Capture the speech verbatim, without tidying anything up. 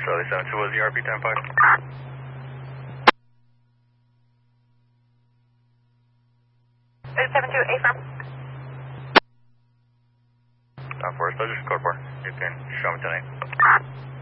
Charlie seven two, was the R P ten five? seven two, A firm. Uh, Forest, I'll just code four. You can show me tonight.